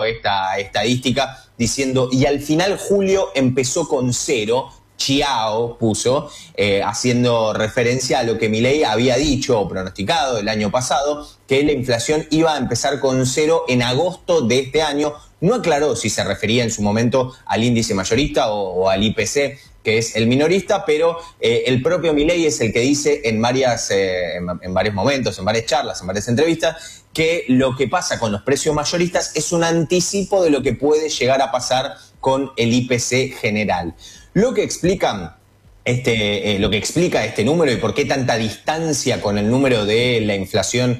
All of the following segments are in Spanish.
esta estadística diciendo, y al final julio empezó con 0, Chiao puso, haciendo referencia a lo que Milei había dicho o pronosticado el año pasado, que la inflación iba a empezar con 0 en agosto de este año. No aclaró si se refería en su momento al índice mayorista o al IPC, que es el minorista, pero el propio Milei es el que dice en varios momentos, en varias charlas, en varias entrevistas, que lo que pasa con los precios mayoristas es un anticipo de lo que puede llegar a pasar con el IPC general. Lo que explica este número y por qué tanta distancia con el número de la inflación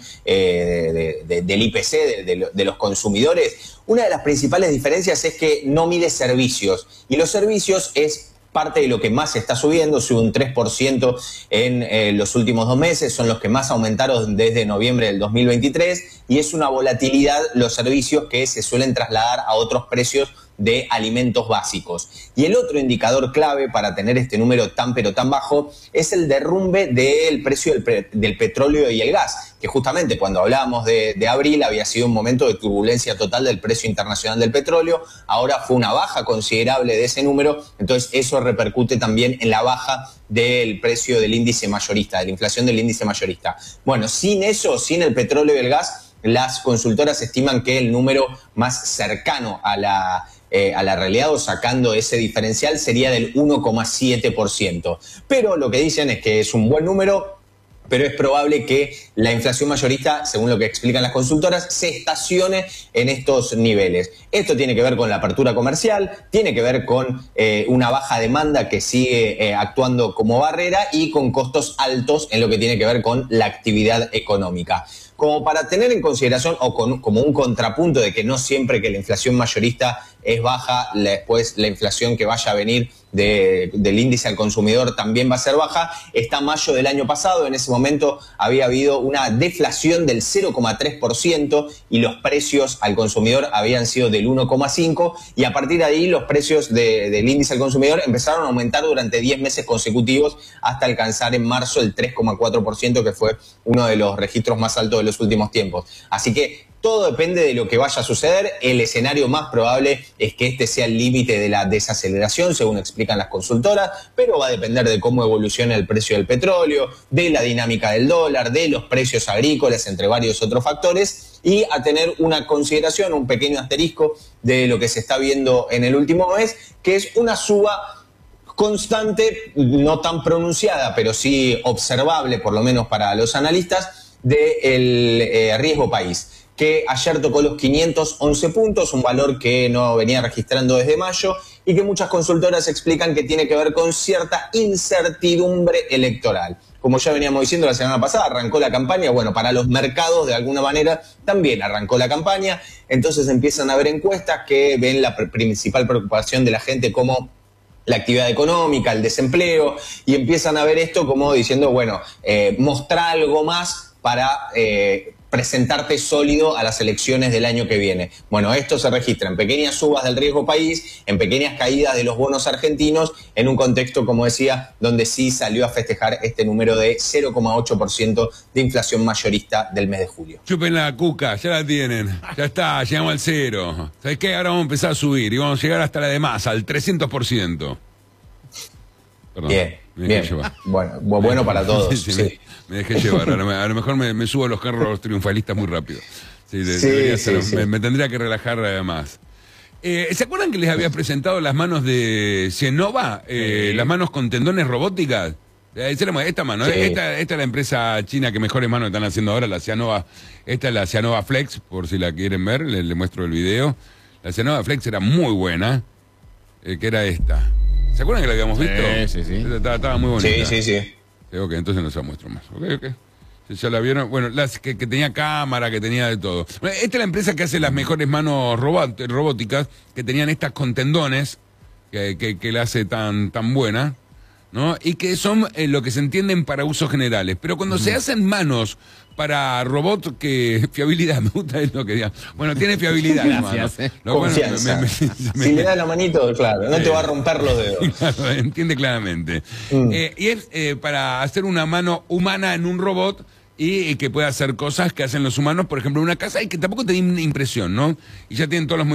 del IPC, de los consumidores, una de las principales diferencias es que no mide servicios, y los servicios es parte de lo que más está subiendo, sube un 3% en los últimos 2 meses, son los que más aumentaron desde noviembre del 2023, y es una volatilidad los servicios que se suelen trasladar a otros precios de alimentos básicos. Y el otro indicador clave para tener este número tan pero tan bajo es el derrumbe del precio del petróleo y el gas, que justamente cuando hablábamos de abril había sido un momento de turbulencia total del precio internacional del petróleo. Ahora fue una baja considerable de ese número, entonces eso repercute también en la baja del precio del índice mayorista, de la inflación del índice mayorista. Bueno, sin eso, sin el petróleo y el gas, las consultoras estiman que el número más cercano a la realidad, o sacando ese diferencial, sería del 1,7%. Pero lo que dicen es que es un buen número, pero es probable que la inflación mayorista, según lo que explican las consultoras, se estacione en estos niveles. Esto tiene que ver con la apertura comercial, tiene que ver con una baja demanda que sigue actuando como barrera, y con costos altos en lo que tiene que ver con la actividad económica. Como para tener en consideración, o como un contrapunto de que no siempre que la inflación mayorista es baja, después la inflación que vaya a venir del índice al consumidor también va a ser baja, está mayo del año pasado. En ese momento había habido una deflación del 0,3% y los precios al consumidor habían sido del 1,5%, y a partir de ahí los precios del índice al consumidor empezaron a aumentar durante 10 meses consecutivos hasta alcanzar en marzo el 3,4%, que fue uno de los registros más altos de los últimos tiempos. Así que todo depende de lo que vaya a suceder. El escenario más probable es que este sea el límite de la desaceleración, según explican las consultoras, pero va a depender de cómo evoluciona el precio del petróleo, de la dinámica del dólar, de los precios agrícolas, entre varios otros factores, y a tener una consideración, un pequeño asterisco de lo que se está viendo en el último mes, que es una suba constante, no tan pronunciada, pero sí observable, por lo menos para los analistas, del riesgo país, que ayer tocó los 511 puntos, un valor que no venía registrando desde mayo, y que muchas consultoras explican que tiene que ver con cierta incertidumbre electoral. Como ya veníamos diciendo la semana pasada, arrancó la campaña. Bueno, para los mercados de alguna manera también arrancó la campaña, entonces empiezan a haber encuestas que ven la principal preocupación de la gente como la actividad económica, el desempleo, y empiezan a ver esto como diciendo, bueno, mostrar algo más para presentarte sólido a las elecciones del año que viene. Bueno, esto se registra en pequeñas subas del riesgo país, en pequeñas caídas de los bonos argentinos, en un contexto, como decía, donde sí salió a festejar este número de 0,8% de inflación mayorista del mes de julio. Chupen la cuca, ya la tienen, ya está, llegamos al 0. ¿Sabes qué? Ahora vamos a empezar a subir y vamos a llegar hasta la de más, al 300%. Perdón, bien. Bueno para todos. Sí. Me dejé llevar, a lo mejor me subo a los carros triunfalistas muy rápido. Sí. Me tendría que relajar más. ¿Se acuerdan que les había presentado las manos de Cenova? Las manos con tendones robóticas. Esta mano, esta es la empresa china que mejores manos están haciendo ahora, la Cenova. Esta es la Cenova Flex, por si la quieren ver, le muestro el video. La Cenova Flex era muy buena, que era esta. ¿Se acuerdan que la habíamos visto? Sí. Estaba muy bonita. Sí. Ok, entonces no se la muestro más. Ok. Ya la vieron. Bueno, que tenía cámara, que tenía de todo. Bueno, esta es la empresa que hace las mejores manos robóticas, que tenían estas con tendones, que la hace tan buena, ¿no? Y que son lo que se entienden para usos generales. Pero cuando se hacen manos para robot, que fiabilidad, me gusta lo que diga. Bueno, tiene fiabilidad. Gracias. Confianza. Si le das la manito, claro, no te va a romper los dedos. Claro, entiende claramente. Y es para hacer una mano humana en un robot, y que pueda hacer cosas que hacen los humanos, por ejemplo, en una casa, y que tampoco te den impresión, ¿no? Y ya tienen todos los